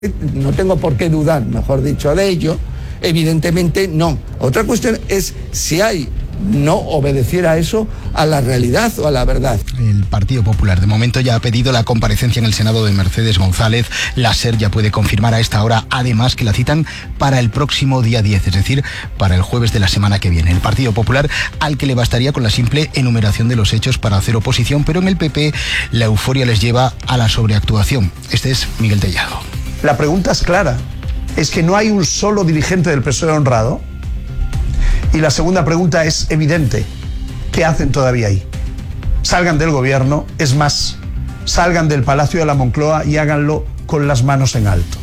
No tengo por qué dudar, mejor dicho, de ello. Evidentemente no. Otra cuestión es si no obedeciera eso a la realidad o a la verdad. El Partido Popular de momento ya ha pedido la comparecencia en el Senado de Mercedes González. La SER ya puede confirmar a esta hora, además, que la citan para el próximo día 10, es decir, para el jueves de la semana que viene. El Partido Popular, al que le bastaría con la simple enumeración de los hechos para hacer oposición, pero en el PP la euforia les lleva a la sobreactuación. Este es Miguel Tellado. La pregunta es clara. Es que no hay un solo dirigente del PSOE honrado. Y la segunda pregunta es evidente. ¿Qué hacen todavía ahí? Salgan del gobierno, es más, salgan del Palacio de la Moncloa y háganlo con las manos en alto.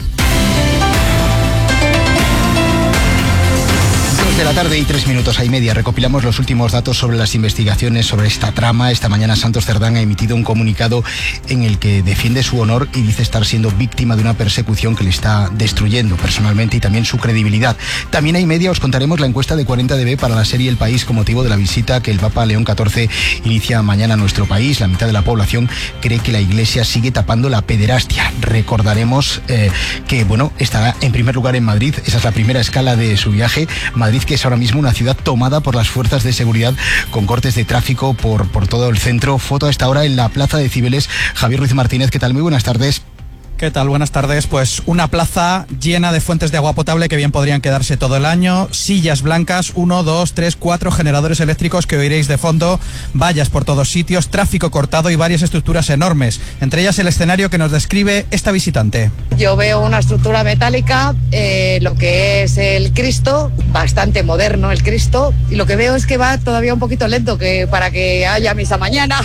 2 de la tarde y 3 minutos y media. Recopilamos los últimos datos sobre las investigaciones sobre esta trama. Esta mañana Santos Cerdán ha emitido un comunicado en el que defiende su honor y dice estar siendo víctima de una persecución que le está destruyendo personalmente y también su credibilidad. También a y media os contaremos la encuesta de 40DB para la serie El País con motivo de la visita que el Papa León XIV inicia mañana a nuestro país. La mitad de la población cree que la Iglesia sigue tapando la pederastia. Recordaremos que, estará en primer lugar en Madrid. Esa es la primera escala de su viaje. Madrid, que es ahora mismo una ciudad tomada por las fuerzas de seguridad con cortes de tráfico por todo el centro. Foto a esta hora en la Plaza de Cibeles. Javier Ruiz Martínez, ¿qué tal? Muy buenas tardes. ¿Qué tal? Buenas tardes. Pues una plaza llena de fuentes de agua potable que bien podrían quedarse todo el año, sillas blancas, 1, 2, 3, 4 generadores eléctricos que oiréis de fondo, vallas por todos sitios, tráfico cortado y varias estructuras enormes, entre ellas el escenario que nos describe esta visitante. Yo veo una estructura metálica, lo que es el Cristo, bastante moderno el Cristo, y lo que veo es que va todavía un poquito lento para que haya misa mañana.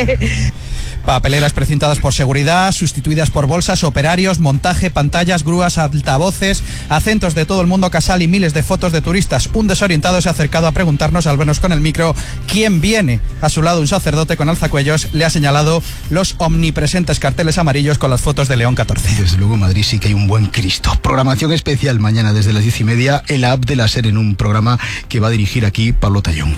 Papeleras precintadas por seguridad, sustituidas por bolsas, operarios, montaje, pantallas, grúas, altavoces, acentos de todo el mundo casal y miles de fotos de turistas. Un desorientado se ha acercado a preguntarnos, al vernos con el micro, quién viene. A su lado un sacerdote con alzacuellos le ha señalado los omnipresentes carteles amarillos con las fotos de León XIV. Desde luego Madrid sí que hay un buen Cristo. Programación especial mañana desde las 10:30 en la app de la SER, en un programa que va a dirigir aquí Pablo Tallón.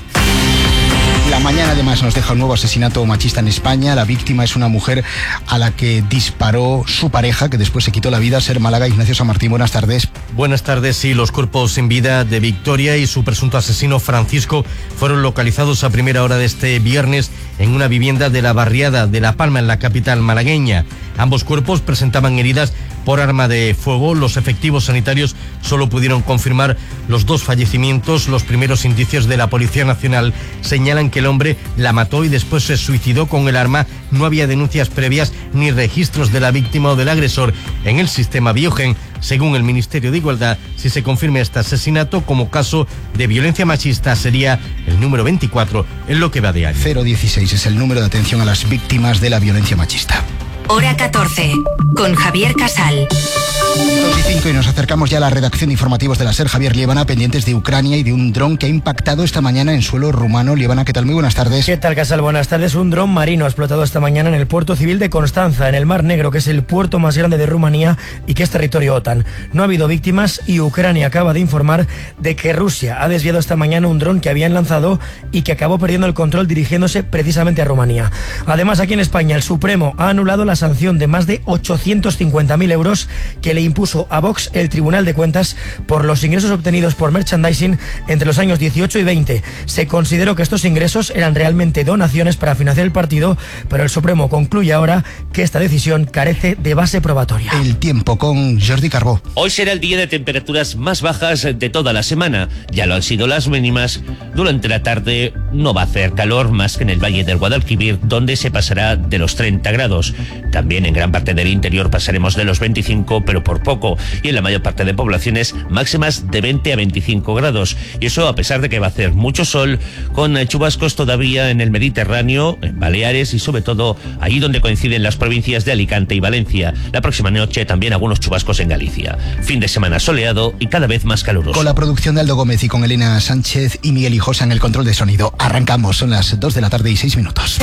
La mañana además nos deja un nuevo asesinato machista en España. La víctima es una mujer a la que disparó su pareja, que después se quitó la vida. SER Málaga, Ignacio San Martín, buenas tardes. Buenas tardes. Sí, los cuerpos sin vida de Victoria y su presunto asesino Francisco fueron localizados a primera hora de este viernes en una vivienda de la barriada de La Palma, en la capital malagueña. Ambos cuerpos presentaban heridas por arma de fuego. Los efectivos sanitarios solo pudieron confirmar los 2 fallecimientos. Los primeros indicios de la Policía Nacional señalan que el hombre la mató y después se suicidó con el arma. No había denuncias previas ni registros de la víctima o del agresor en el sistema Biogen. Según el Ministerio de Igualdad, si se confirma este asesinato como caso de violencia machista, sería el número 24 en lo que va de año. 016 es el número de atención a las víctimas de la violencia machista. Hora 14, con Javier Casal. 2:05 y nos acercamos ya a la redacción de informativos de la SER. Javier, Liébana, pendientes de Ucrania y de un dron que ha impactado esta mañana en suelo rumano. Liébana, ¿qué tal? Muy buenas tardes. ¿Qué tal, Casal? Buenas tardes. Un dron marino ha explotado esta mañana en el puerto civil de Constanza, en el Mar Negro, que es el puerto más grande de Rumanía y que es territorio OTAN. No ha habido víctimas y Ucrania acaba de informar de que Rusia ha desviado esta mañana un dron que habían lanzado y que acabó perdiendo el control dirigiéndose precisamente a Rumanía. Además, aquí en España, el Supremo ha anulado la sanción de más de 850.000 euros que le impuso a Vox el Tribunal de Cuentas por los ingresos obtenidos por merchandising entre los años 18 y 20. Se consideró que estos ingresos eran realmente donaciones para financiar el partido, pero el Supremo concluye ahora que esta decisión carece de base probatoria. El tiempo con Jordi Carbó. Hoy será el día de temperaturas más bajas de toda la semana. Ya lo han sido las mínimas. Durante la tarde no va a hacer calor más que en el Valle del Guadalquivir, donde se pasará de los 30 grados. También en gran parte del interior pasaremos de los 25, pero por poco. Y en la mayor parte de poblaciones máximas de 20 a 25 grados. Y eso a pesar de que va a hacer mucho sol, con chubascos todavía en el Mediterráneo, en Baleares y sobre todo ahí donde coinciden las provincias de Alicante y Valencia. La próxima noche también algunos chubascos en Galicia. Fin de semana soleado y cada vez más caluroso. Con la producción de Aldo Gómez y con Elena Sánchez y Miguel Hijosa en el control de sonido. Arrancamos, son las 2 de la tarde y 6 minutos.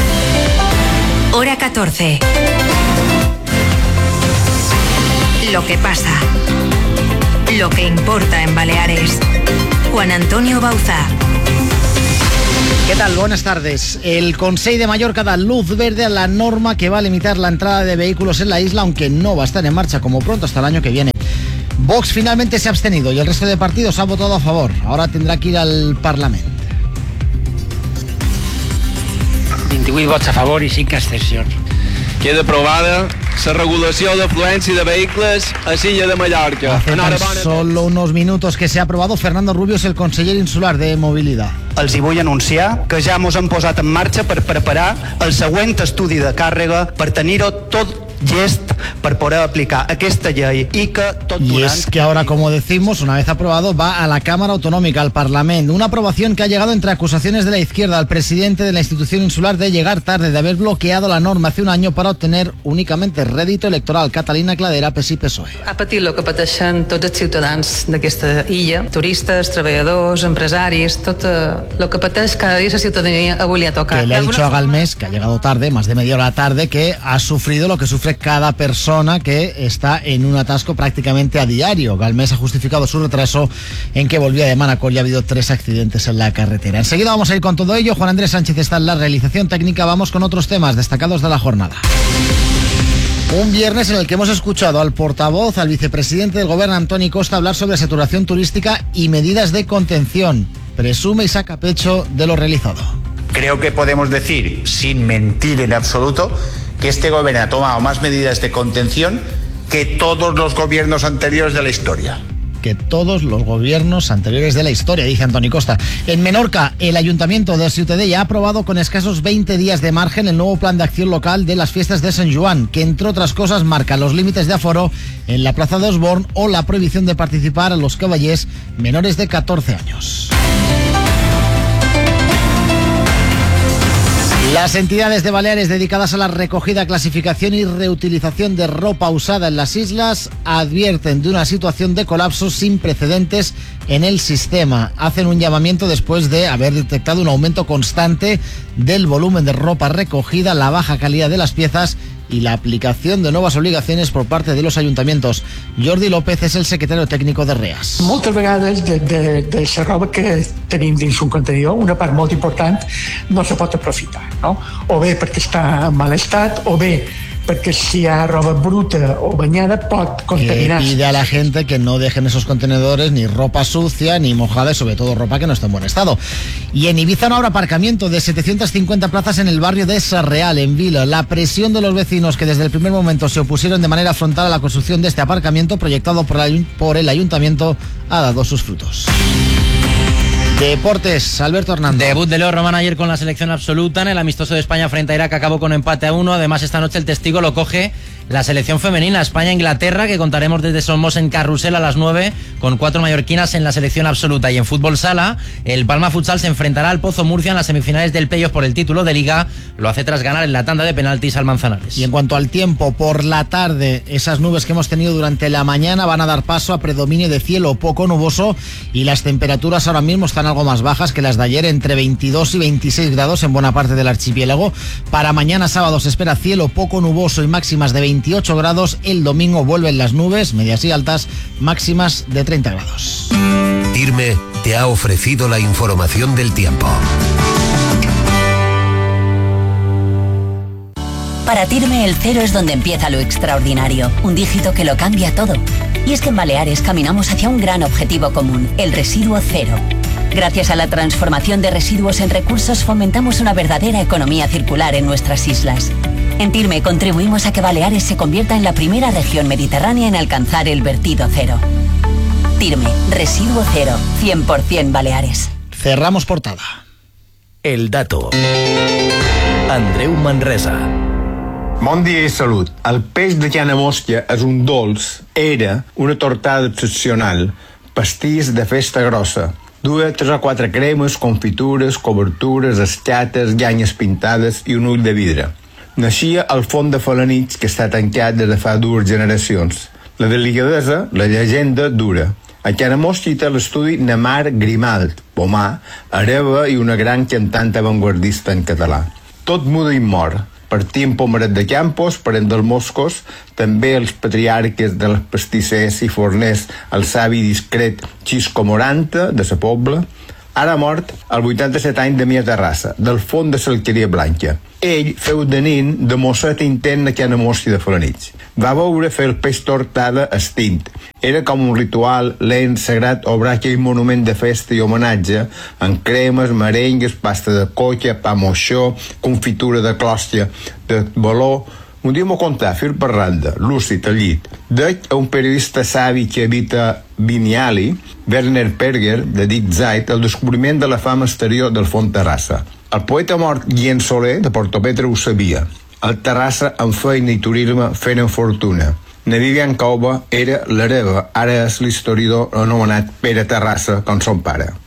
Hora 14. Lo que pasa. Lo que importa en Baleares. Juan Antonio Bauzá. ¿Qué tal? Buenas tardes. El Consell de Mallorca da luz verde a la norma que va a limitar la entrada de vehículos en la isla, aunque no va a estar en marcha como pronto hasta el año que viene. Vox finalmente se ha abstenido y el resto de partidos ha votado a favor. Ahora tendrá que ir al Parlamento. 28 vots a favor i 5 abstencions. Queda aprovada la regulació d'afluència de vehicles a l'illa de Mallorca. Hace tan solo unos minutos que se ha aprobado. Fernando Rubio és el conseller insular de Mobilitat. Els hi vull anunciar que ja mos hem posat en marxa per preparar el següent estudi de càrrega per tenir-ho tot llest per poder aplicar aquesta llei i que tot Y durant... es que ahora, como decimos, una vez aprobado, va a la Cámara Autonómica, al Parlamento. Una aprobación que ha llegado entre acusaciones de la izquierda al presidente de la institución insular de llegar tarde, de haber bloqueado la norma hace un año para obtener únicamente rédito electoral. Catalina Cladera, PSI, PSOE. Ha patit el que pateixen tots els ciutadans d'aquesta illa, turistes, treballadors, empresaris, tot el que pateix cada dia la ciutadania avui li ha tocat. Que le ha dicho a Galmés, que ha llegado tarde, más de media hora tarde, que ha sufrido lo que sufre cada persona que está en un atasco prácticamente a diario. Galmés ha justificado su retraso en que volvía de Manacor y ha habido 3 accidentes en la carretera. Enseguida vamos a ir con todo ello. Juan Andrés Sánchez está en la realización técnica. Vamos con otros temas destacados de la jornada. Un viernes en el que hemos escuchado al portavoz, al vicepresidente del gobierno, Antoni Costa, hablar sobre saturación turística y medidas de contención. Presume y saca pecho de lo realizado. Creo que podemos decir, sin mentir en absoluto, que este gobierno ha tomado más medidas de contención que todos los gobiernos anteriores de la historia. Que todos los gobiernos anteriores de la historia, dice Antoni Costa. En Menorca, el Ayuntamiento de Ciutadella ha aprobado con escasos 20 días de margen el nuevo plan de acción local de las fiestas de Sant Joan, que entre otras cosas marca los límites de aforo en la Plaza de Osborn o la prohibición de participar a los cavallers menores de 14 años. Las entidades de Baleares dedicadas a la recogida, clasificación y reutilización de ropa usada en las islas advierten de una situación de colapso sin precedentes en el sistema. Hacen un llamamiento después de haber detectado un aumento constante del volumen de ropa recogida, la baja calidad de las piezas y la aplicación de nuevas obligaciones por parte de los ayuntamientos. Jordi López és el secretari tècnic de REAS. Moltes vegades de la roba que tenim dins un contenidor, una part molt important no se pot aprofitar, no? O bé perquè està en mal estat, o bé porque si hay ropa bruta o bañada pot contaminar. Pide a la gente que no dejen esos contenedores ni ropa sucia ni mojada y sobre todo ropa que no esté en buen estado. Y en Ibiza no habrá aparcamiento de 750 plazas en el barrio de Sarreal, en Vila. La presión de los vecinos que desde el primer momento se opusieron de manera frontal a la construcción de este aparcamiento proyectado por el ayuntamiento ha dado sus frutos. Deportes, Alberto Hernández. Debut de Leo Román ayer con la selección absoluta en el amistoso de España frente a Irak, acabó con empate a 1. Además, esta noche el testigo lo coge la selección femenina, España-Inglaterra, que contaremos desde Somos en Carrusel a las 9 con 4 mallorquinas en la selección absoluta. Y en fútbol sala, el Palma Futsal se enfrentará al Pozo Murcia en las semifinales del playoff por el título de Liga. Lo hace tras ganar en la tanda de penaltis al Manzanares. Y en cuanto al tiempo, por la tarde, esas nubes que hemos tenido durante la mañana van a dar paso a predominio de cielo poco nuboso y las temperaturas ahora mismo están algo más bajas que las de ayer, entre 22 y 26 grados en buena parte del archipiélago. Para mañana sábado se espera cielo poco nuboso y máximas de 28 grados. El domingo vuelven las nubes, medias y altas, máximas de 30 grados. Tirme te ha ofrecido la información del tiempo. Para Tirme el cero es donde empieza lo extraordinario, un dígito que lo cambia todo. Y es que en Baleares caminamos hacia un gran objetivo común, el residuo cero. Gracias a la transformación de residuos en recursos fomentamos una verdadera economía circular en nuestras islas. En Tirme contribuimos a que Baleares se convierta en la primera región mediterránea en alcanzar el vertido cero. Tirme, residuo cero, 100% Baleares. Cerramos portada. El dato. Andreu Manresa. Bon dia i salut. El peix de llana mosca és un dolç, era una tortada excepcional, pastís de festa grossa. Duia 3 o 4 cremes, confitures, cobertures, escates, llanyes pintades i un ull de vidre. Naixia al font de Falanich, que està tancat des de fa 2 generacions. La delicadesa, la llegenda, dura. A Llana Mosca hi té l'estudi Namar Grimalt, pomà, hereva i una gran cantant avantguardista en català. Tot muda i mor. Partim Pomaret de Campos, parent dels moscos, també els patriarques dels pastissers i forners, el savi discret Xisco Moranta, de sa Pobla, Ara mort als 87 anys de Mia Terrassa, del fons de l'Alqueria Blanca. Ell feu de nin de mosset intent a Can Amossi de Felanitx. Va veure fer el peix tortada estint. Era com un ritual lent, sagrat, obrar aquell monument de festa i homenatge amb cremes, merengues, pasta de colla, pa moixó, confitura de clòstia, de baló. Un dia m'ho contà, fil per randa, lúcid, al llit. Dec a un periodista savi que habita Vinyali, Werner Perger, de dit Zait, el descobriment de la fama exterior del Font Terrassa. El poeta mort Guillem Soler, de Portopetre, ho sabia. El Terrassa, amb feina i turisme, feren fortuna. Na Vivian Cova era l'hereva, ara és l'historiador anomenat Pere Terrassa, com son pare.